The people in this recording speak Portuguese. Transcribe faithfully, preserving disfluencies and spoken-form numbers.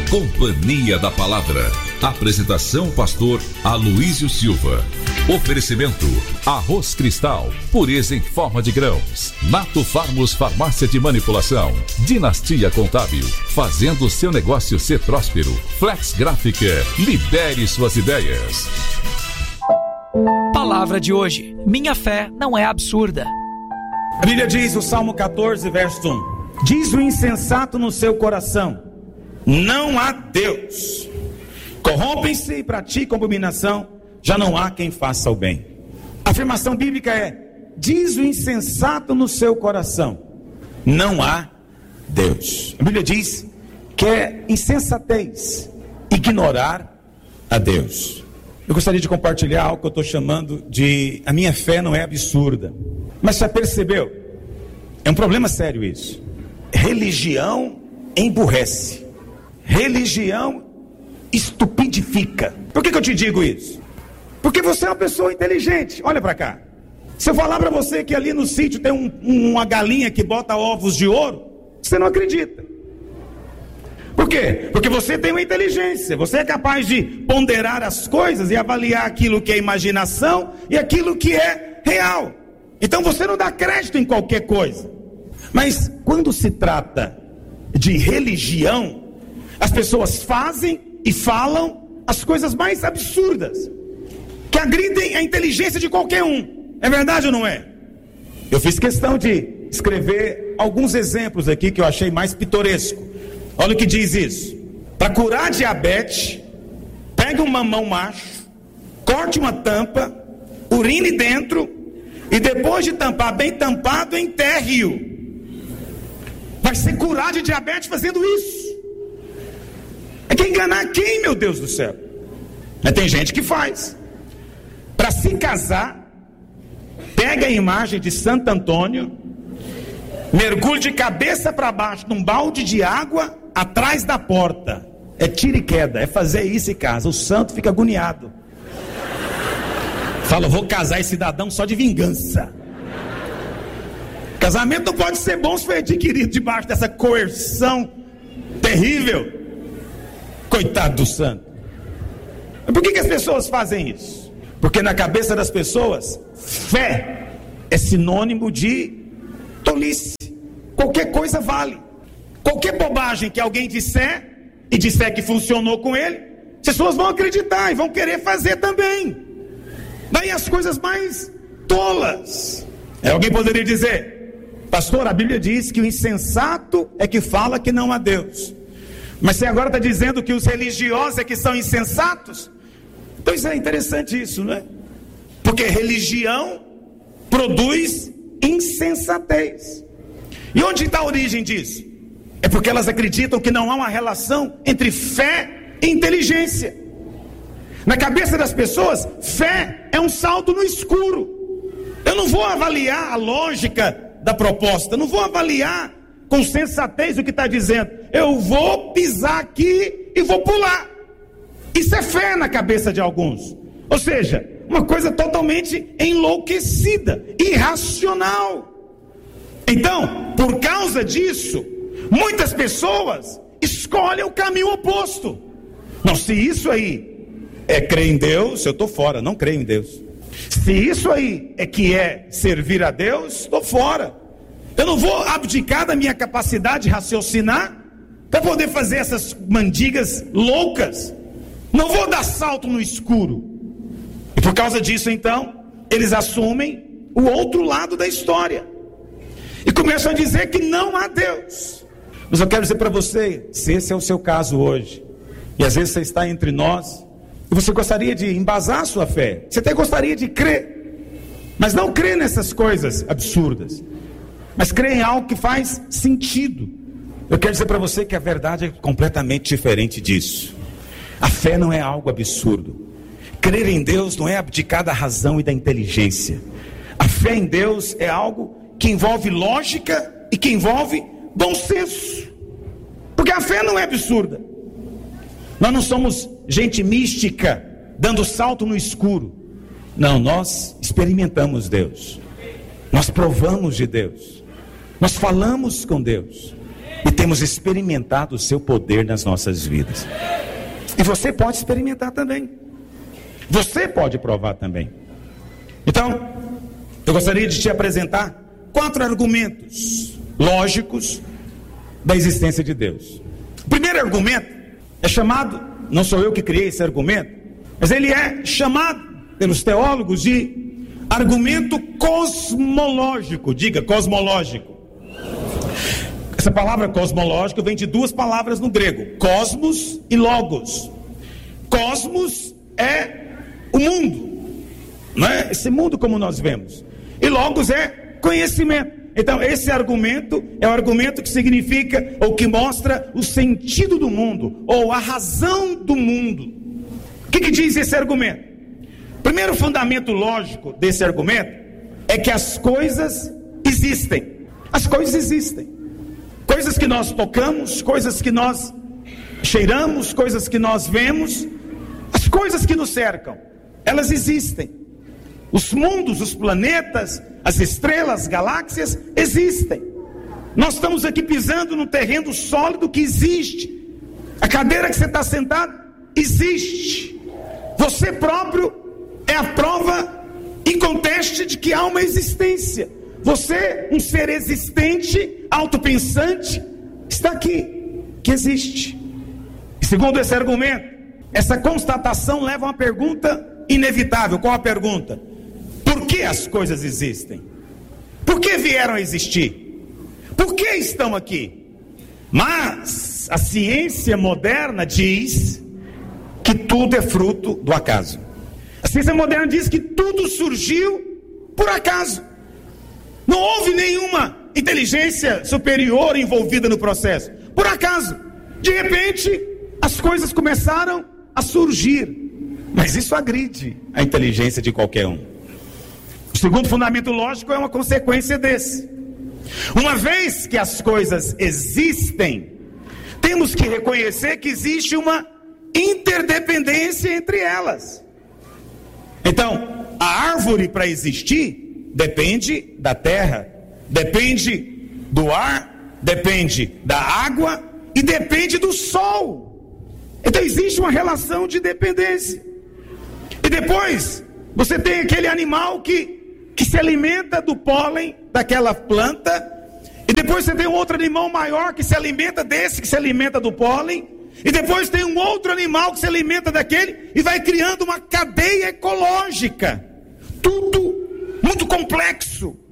Companhia da Palavra. Apresentação pastor Aloísio Silva. Oferecimento Arroz Cristal, pureza em forma de grãos. Nato Farmos Farmácia de Manipulação. Dinastia Contábil, fazendo seu negócio ser próspero. Flex Gráfica, lidere suas ideias. Palavra de hoje: minha fé não é absurda. A Bíblia diz, o Salmo catorze, verso um: diz o insensato no seu coração, não há Deus. Corrompem-se e praticam abominação, já não há quem faça o bem. A afirmação bíblica é: diz o insensato no seu coração, não há Deus. A Bíblia diz que é insensatez ignorar a Deus. Eu gostaria de compartilhar algo que eu estou chamando de: a minha fé não é absurda. Mas já percebeu? É um problema sério isso. Religião emburrece. Religião estupidifica. Por que que eu te digo isso? Porque você é uma pessoa inteligente. Olha para cá. Se eu falar para você que ali no sítio tem um, uma galinha que bota ovos de ouro, você não acredita. Por quê? Porque você tem uma inteligência. Você é capaz de ponderar as coisas e avaliar aquilo que é imaginação e aquilo que é real. Então você não dá crédito em qualquer coisa. Mas quando se trata de religião, as pessoas fazem e falam as coisas mais absurdas, que agridem a inteligência de qualquer um. É verdade ou não é? Eu fiz questão de escrever alguns exemplos aqui que eu achei mais pitoresco. Olha o que diz isso: para curar diabetes, pega um mamão macho, corte uma tampa, urine dentro e depois de tampar bem tampado, enterre-o. Vai ser curado de diabetes fazendo isso. É que enganar quem, meu Deus do céu? Mas tem gente que faz. Para se casar, pega a imagem de Santo Antônio, mergulha de cabeça para baixo num balde de água atrás da porta. É tiro e queda, é fazer isso e casa. O santo fica agoniado. Fala: vou casar esse cidadão só de vingança. Casamento não pode ser bom se foi adquirido debaixo dessa coerção terrível. Coitado do santo. Mas por que que as pessoas fazem isso? Porque na cabeça das pessoas, fé é sinônimo de tolice. Qualquer coisa vale. Qualquer bobagem que alguém disser e disser que funcionou com ele, as pessoas vão acreditar e vão querer fazer também. Daí as coisas mais tolas. É, alguém poderia dizer: pastor, a Bíblia diz que o insensato é que fala que não há Deus. Mas você agora está dizendo que os religiosos é que são insensatos? Então isso é interessante isso, não é? Porque religião produz insensatez. E onde está a origem disso? É porque elas acreditam que não há uma relação entre fé e inteligência. Na cabeça das pessoas, fé é um salto no escuro. Eu não vou avaliar a lógica da proposta, não vou avaliar com sensatez o que está dizendo. Eu vou pisar aqui e vou pular. Isso é fé na cabeça de alguns. Ou seja, uma coisa totalmente enlouquecida, irracional. Então, por causa disso, muitas pessoas escolhem o caminho oposto. Não, se isso aí é crer em Deus, eu estou fora, não creio em Deus. Se isso aí é que é servir a Deus, estou fora. Eu não vou abdicar da minha capacidade de raciocinar para poder fazer essas mandigas loucas. Não vou dar salto no escuro. E por causa disso, então, eles assumem o outro lado da história e começam a dizer que não há Deus. Mas eu quero dizer para você, se esse é o seu caso hoje, e às vezes você está entre nós, e você gostaria de embasar a sua fé, você até gostaria de crer, mas não crer nessas coisas absurdas, mas crer em algo que faz sentido. Eu quero dizer para você que a verdade é completamente diferente disso. A fé não é algo absurdo. Crer em Deus não é abdicar da razão e da inteligência. A fé em Deus é algo que envolve lógica e que envolve bom senso. Porque a fé não é absurda. Nós não somos gente mística dando salto no escuro. Não, nós experimentamos Deus. Nós provamos de Deus. Nós falamos com Deus. e temos experimentado o seu poder nas nossas vidas. E você pode experimentar também. Você pode provar também. Então, eu gostaria de te apresentar quatro argumentos lógicos da existência de Deus. O primeiro argumento é chamado, não sou eu que criei esse argumento, mas ele é chamado pelos teólogos de argumento cosmológico. Diga, cosmológico. Essa palavra cosmológico vem de duas palavras no grego, cosmos e logos. Cosmos é o mundo, não é? Esse mundo como nós vemos. E logos é conhecimento. Então esse argumento é o argumento que significa, ou que mostra o sentido do mundo, ou a razão do mundo. O que, que diz esse argumento? O primeiro fundamento lógico desse argumento é que as coisas existem. As coisas existem. Coisas que nós tocamos, coisas que nós cheiramos, coisas que nós vemos, as coisas que nos cercam, elas existem. Os mundos, os planetas, as estrelas, galáxias existem. Nós estamos aqui pisando no terreno sólido que existe. A cadeira que você está sentado existe. Você próprio é a prova inconteste de que há uma existência. Você, um ser existente, autopensante, está aqui, que existe. E segundo esse argumento, essa constatação leva a uma pergunta inevitável. Qual a pergunta? Por que as coisas existem? Por que vieram a existir? Por que estão aqui? Mas a ciência moderna diz que tudo é fruto do acaso. A ciência moderna diz que tudo surgiu por acaso. Não houve nenhuma inteligência superior envolvida no processo. Por acaso, de repente, as coisas começaram a surgir. Mas isso agride a inteligência de qualquer um. O segundo fundamento lógico é uma consequência desse. Uma vez que as coisas existem, temos que reconhecer que existe uma interdependência entre elas. Então, a árvore para existir depende da terra, depende do ar, depende da água e depende do sol. Então existe uma relação de dependência. E depois você tem aquele animal que, que se alimenta do pólen daquela planta, e depois você tem um outro animal maior que se alimenta desse, que se alimenta do pólen, e depois tem um outro animal que se alimenta daquele, e vai criando uma cadeia ecológica. Tudo muito complexo.